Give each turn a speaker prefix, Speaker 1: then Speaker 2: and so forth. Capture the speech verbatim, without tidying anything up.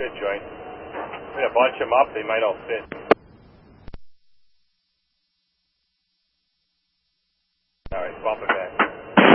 Speaker 1: joint. I'm going to bunch them up. They might all fit.